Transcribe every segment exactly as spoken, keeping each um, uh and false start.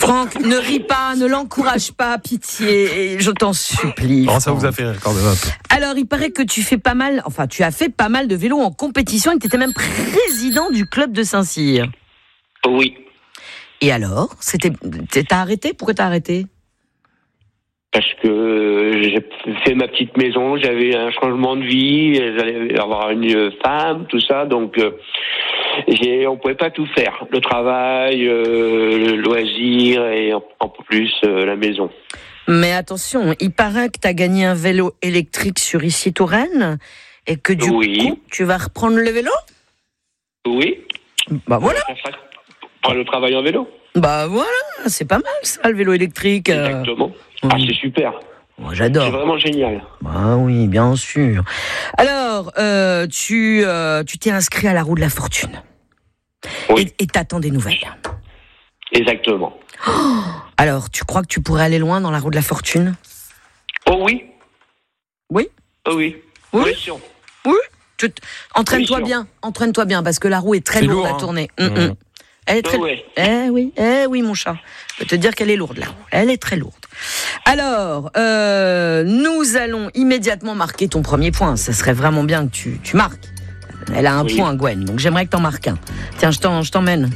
Franck, ne ris pas, ne l'encourage pas, pitié, je t'en supplie. Oh, ça vous a fait rire quand même un peu. Alors, il paraît que tu fais pas mal, enfin, tu as fait pas mal de vélo en compétition et que tu étais même président du club de Saint-Cyr. Oui. Et alors, c'était, t'as arrêté ? Pourquoi t'as arrêté ? Parce que j'ai fait ma petite maison, j'avais un changement de vie, j'allais avoir une femme, tout ça, donc euh, j'ai, on pouvait pas tout faire. Le travail, euh, le loisir et en, en plus euh, la maison. Mais attention, il paraît que tu as gagné un vélo électrique sur Issy-Touraine et que du oui. coup, tu vas reprendre le vélo ? Oui. Bah voilà. Par le travail en vélo. Bah voilà, c'est pas mal ça, le vélo électrique. Exactement. Ah, c'est super. Moi, j'adore. C'est vraiment génial. Bah oui, bien sûr. Alors, euh, tu, euh, tu t'es inscrit à la roue de la fortune. Oui. Et, et t'attends des nouvelles. Exactement. Oh, alors, tu crois que tu pourrais aller loin dans la roue de la fortune ? Oh oui. Oui. Oh oui. Oui. Oui. Oui. Tu t... Entraîne-toi oui, bien. Entraîne-toi bien parce que la roue est très c'est lourde lourd, à hein. tourner. Mmh. Mmh. Elle est très. Oh ouais. Eh oui, eh oui, mon chat. Je peux te dire qu'elle est lourde, la roue. Elle est très lourde. Alors, euh, nous allons immédiatement marquer ton premier point. Ça serait vraiment bien que tu, tu marques. Elle a un oui. point, Gwen. Donc j'aimerais que t'en marques un. Tiens, je, t'en, je t'emmène.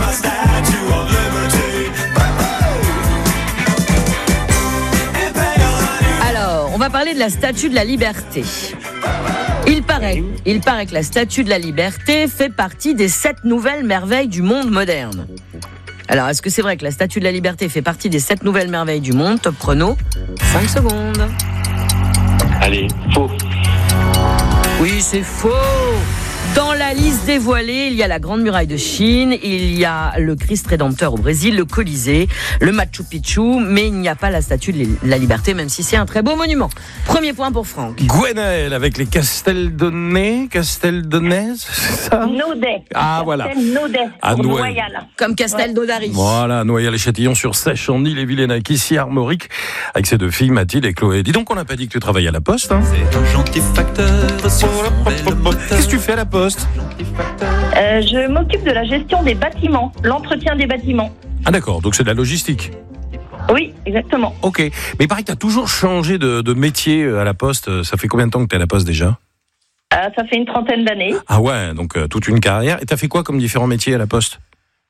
Alors, on va parler de la Statue de la Liberté. Il paraît, il paraît que la Statue de la Liberté fait partie des sept nouvelles merveilles du monde moderne. Alors, est-ce que c'est vrai que la Statue de la Liberté fait partie des sept nouvelles merveilles du monde ? Top chrono, cinq secondes. Allez, faux. Oui, c'est faux. Dans la liste dévoilée, il y a la Grande Muraille de Chine, il y a le Christ Rédempteur au Brésil, le Colisée, le Machu Picchu, mais il n'y a pas la Statue de la Liberté, même si c'est un très beau monument. Premier point pour Franck. Gwenaël avec les Casteldonais, Casteldonais, c'est ça ? Naudet. Ah, voilà. Naudet, Ah, pour Noël. Noyal. Comme Castel d'Odari. Voilà, Noyal-les-Châtillons-sur-Sèche, en Ille-et-Vilaine, ici Armorique, avec ses deux filles, Mathilde et Chloé. Dis donc, on n'a pas dit que tu travaillais à la Poste, hein ? C'est un gentil facteur sur son bel moteur. Qu'est-ce que tu fais à la Poste ? Euh, je m'occupe de la gestion des bâtiments, l'entretien des bâtiments. Ah d'accord, donc c'est de la logistique. Oui, exactement. Ok, mais pareil, tu as toujours changé de, de métier à la Poste. Ça fait combien de temps que tu es à la Poste déjà ? Euh, ça fait une trentaine d'années. Ah ouais, donc euh, toute une carrière. Et tu as fait quoi comme différents métiers à la Poste ?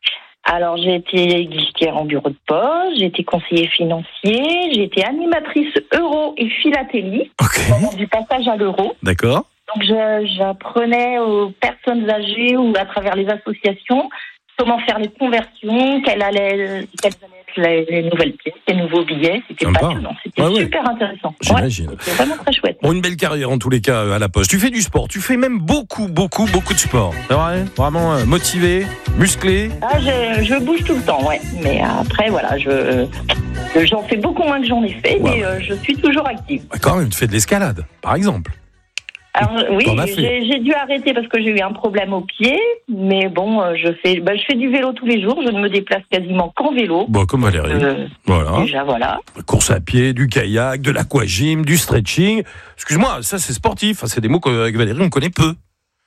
Alors, j'ai été guichetière en bureau de poste, j'ai été conseiller financier, j'ai été animatrice euro et philatélie, Ok. au moment du passage à l'euro. D'accord. Donc, je, j'apprenais aux personnes âgées ou à travers les associations comment faire les conversions, quelles allaient, quelles allaient être les, les nouvelles pièces, les nouveaux billets. C'était Sympa. passionnant, c'était Ouais, ouais. super intéressant. J'imagine. Ouais, c'était vraiment très chouette. Bon, une belle carrière en tous les cas euh, à la Poste. Tu fais du sport, tu fais même beaucoup, beaucoup, beaucoup de sport. C'est vrai ? Vraiment euh, motivé, musclé. Ah, je, je bouge tout le temps, ouais. Mais après, voilà, je, j'en fais beaucoup moins que j'en ai fait, Ouais. mais euh, je suis toujours active. Ouais, quand même, tu fais de l'escalade, par exemple. Alors oui, T'en as fait. j'ai, j'ai dû arrêter parce que j'ai eu un problème au pied, mais bon, euh, je fais, bah, je fais du vélo tous les jours. Je ne me déplace quasiment qu'en vélo. Bon, comme Valérie. Euh, Voilà. Déjà, voilà. Course à pied, du kayak, de l'aquagym, du stretching. Excuse-moi, ça c'est sportif. Enfin, c'est des mots qu'avec Valérie on connaît peu.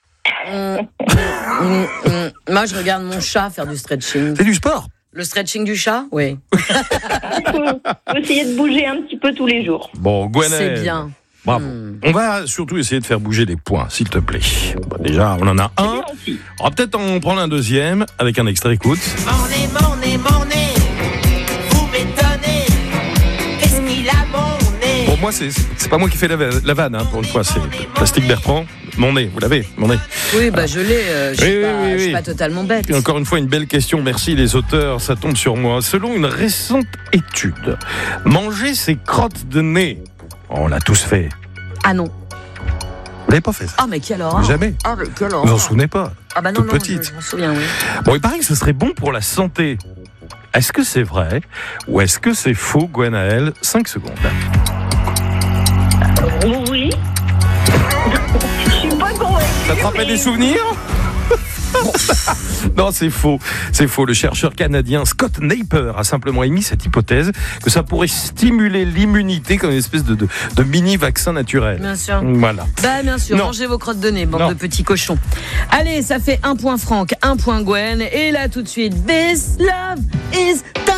Mmh, mmh, mmh. Moi, je regarde mon chat faire du stretching. C'est du sport. Le stretching du chat ? Oui. Il faut, faut essayer de bouger un petit peu tous les jours. Bon, Gwenaël. C'est bien. Bravo. Hmm. On va surtout essayer de faire bouger les points, s'il te plaît. Bon, déjà, on en a un. Bien aussi. On va peut-être en prendre un deuxième avec un extrait. Écoute. Mon nez, mon nez, mon nez, vous m'étonnez. Qu'est-ce qu'il a mon nez? Bon, moi, c'est, c'est pas moi qui fais la, la vanne, hein, pour une fois. C'est Plastique Bertrand. Mon nez, vous l'avez, mon nez. Oui, bah je l'ai. Euh, je Oui, suis oui, pas, oui, je suis oui. pas totalement bête. Et encore une fois, une belle question. Merci les auteurs, ça tombe sur moi. Selon une récente étude, manger ses crottes de nez, on l'a tous fait. Ah non. Vous l'avez pas fait ça? Ah mais quelle horreur. Jamais. Ah mais quelle horreur. Vous vous en souvenez pas? Ah bah non, toute non, petite. je, je m'en souviens, oui. Bon, il paraît que ce serait bon pour la santé. Est-ce que c'est vrai ou est-ce que c'est faux, Gwenaël? cinq secondes. Oui. Je suis pas convaincue. Ça te rappelle mais- des souvenirs? Non, c'est faux. C'est faux. Le chercheur canadien Scott Naper a simplement émis cette hypothèse que ça pourrait stimuler l'immunité comme une espèce de, de, de mini-vaccin naturel. Bien sûr. Voilà. Bah bien sûr, Non. mangez vos crottes de nez, bande Non. de petits cochons. Allez, ça fait un point Franck, un point Gwen. Et là tout de suite, This love is